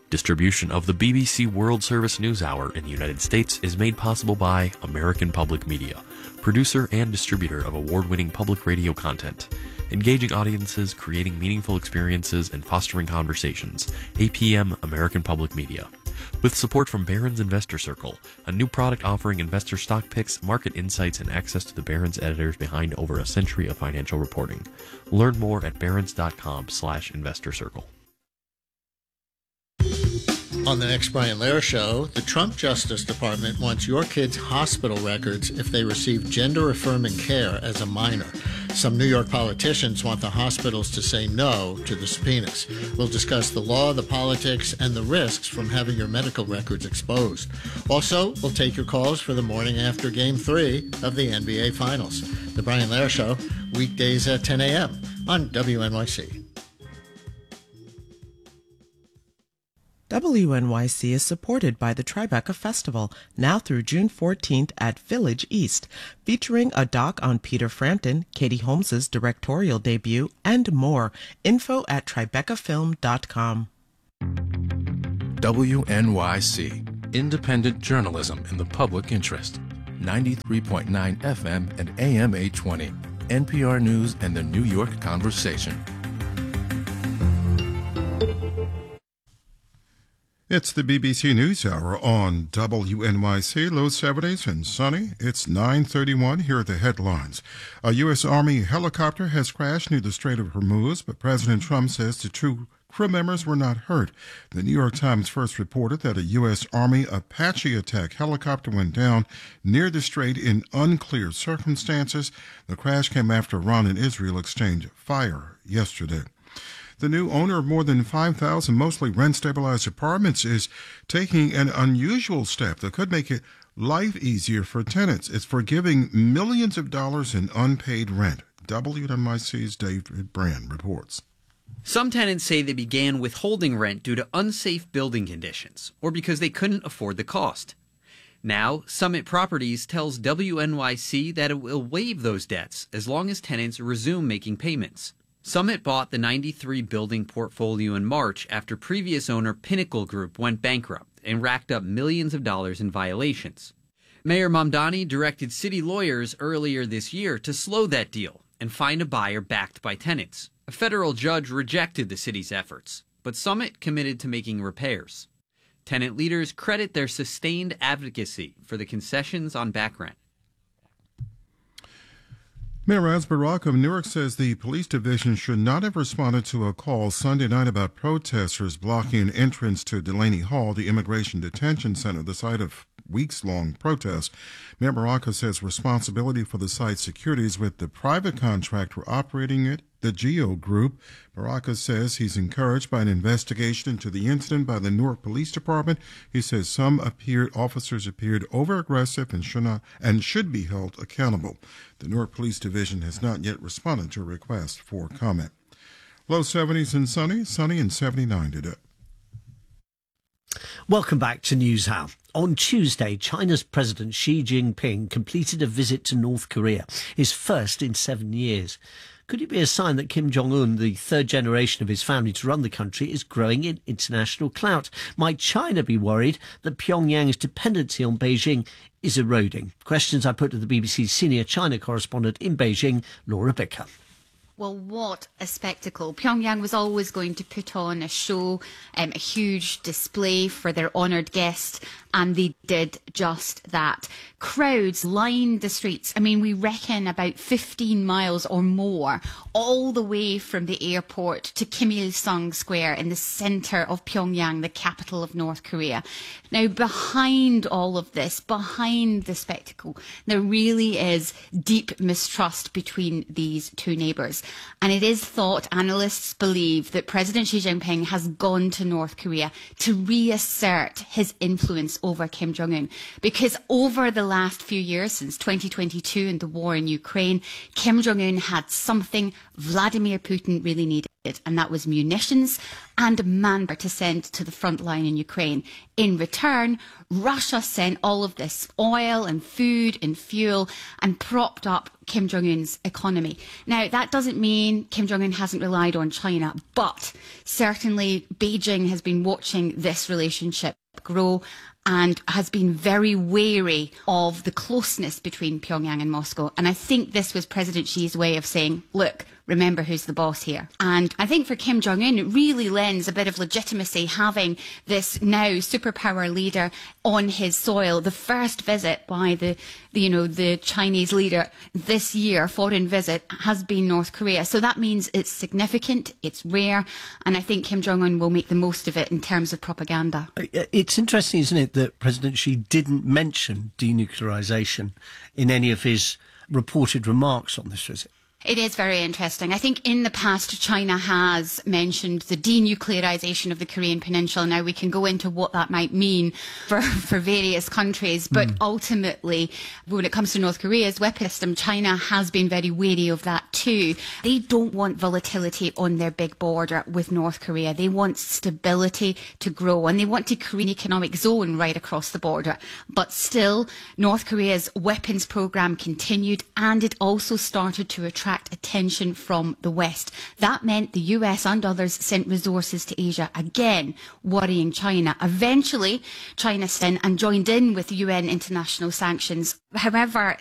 Distribution of the BBC World Service News Hour in the United States is made possible by American Public Media, producer and distributor of award-winning public radio content. Engaging audiences, creating meaningful experiences, and fostering conversations. APM American Public Media. With support from Barron's Investor Circle, a new product offering investor stock picks, market insights, and access to the Barron's editors behind over a century of financial reporting. Learn more at barrons.com/investor circle. On the next Brian Lehrer Show, the Trump Justice Department wants your kids' hospital records if they receive gender-affirming care as a minor. Some New York politicians want the hospitals to say no to the subpoenas. We'll discuss the law, the politics, and the risks from having your medical records exposed. Also, we'll take your calls for the morning after Game 3 of the NBA Finals. The Brian Lehrer Show, weekdays at 10 a.m. on WNYC. WNYC is supported by the Tribeca Festival, now through June 14th at Village East, featuring a doc on Peter Frampton, Katie Holmes's directorial debut, and more. Info at tribecafilm.com. WNYC, independent journalism in the public interest. 93.9 FM and AM 820. NPR News and the New York Conversation. It's the BBC News Hour on WNYC, low 70s and sunny. It's 9:31. Here are the headlines. A U.S. Army helicopter has crashed near the Strait of Hormuz, but President Trump says the two crew members were not hurt. The New York Times first reported that a U.S. Army Apache attack helicopter went down near the strait in unclear circumstances. The crash came after Iran and Israel exchanged fire yesterday. The new owner of more than 5,000 mostly rent-stabilized apartments is taking an unusual step that could make it life easier for tenants. It's forgiving millions of dollars in unpaid rent. WNYC's David Brand reports. Some tenants say they began withholding rent due to unsafe building conditions or because they couldn't afford the cost. Now, Summit Properties tells WNYC that it will waive those debts as long as tenants resume making payments. Summit bought the 93-building portfolio in March after previous owner Pinnacle Group went bankrupt and racked up millions of dollars in violations. Mayor Mamdani directed city lawyers earlier this year to slow that deal and find a buyer backed by tenants. A federal judge rejected the city's efforts, but Summit committed to making repairs. Tenant leaders credit their sustained advocacy for the concessions on back rent. Mayor Ras Barak of Newark says the police division should not have responded to a call Sunday night about protesters blocking an entrance to Delaney Hall, the immigration detention center, the site of weeks-long protests. Mayor Baraka says responsibility for the site's security is with the private contractor operating it, the GEO Group. Baraka says he's encouraged by an investigation into the incident by the Newark Police Department. He says some officers appeared over-aggressive and should be held accountable. The Newark Police Division has not yet responded to a request for comment. Low 70s and sunny and 79 today. Welcome back to NewsHour. On Tuesday, China's President Xi Jinping completed a visit to North Korea, his first in 7 years. Could it be a sign that Kim Jong-un, the third generation of his family to run the country, is growing in international clout? Might China be worried that Pyongyang's dependency on Beijing is eroding? Questions I put to the BBC's senior China correspondent in Beijing, Laura Bicker. Well, what a spectacle. Pyongyang was always going to put on a show, a huge display for their honoured guest, and they did just that. Crowds lined the streets. I mean, we reckon about 15 miles or more, all the way from the airport to Kim Il-sung Square in the centre of Pyongyang, the capital of North Korea. Now, behind all of this, behind the spectacle, there really is deep mistrust between these two neighbours. And it is thought, analysts believe, that President Xi Jinping has gone to North Korea to reassert his influence over Kim Jong-un. Because over the last few years, since 2022 and the war in Ukraine, Kim Jong-un had something Vladimir Putin really needed. and that was munitions and manpower to send to the front line in Ukraine. In return, Russia sent all of this oil and food and fuel and propped up Kim Jong-un's economy. Now, that doesn't mean Kim Jong-un hasn't relied on China, but certainly Beijing has been watching this relationship grow and has been very wary of the closeness between Pyongyang and Moscow. And I think this was President Xi's way of saying, look, remember who's the boss here. And I think for Kim Jong-un, it really lends a bit of legitimacy having this now superpower leader on his soil. The first visit by the Chinese leader this year, foreign visit, has been North Korea. So that means it's significant, it's rare, and I think Kim Jong-un will make the most of it in terms of propaganda. It's interesting, isn't it, that President Xi didn't mention denuclearization in any of his reported remarks on this visit. It is very interesting. I think in the past, China has mentioned the denuclearization of the Korean Peninsula. Now, we can go into what that might mean for various countries, but ultimately, when it comes to North Korea's weapon system, China has been very wary of that too. They don't want volatility on their big border with North Korea. They want stability to grow, and they want to create an economic zone right across the border. But still, North Korea's weapons program continued, and it also started to attract attention from the West. That meant the US and others sent resources to Asia, again worrying China. Eventually, China sent and joined in with UN international sanctions. However,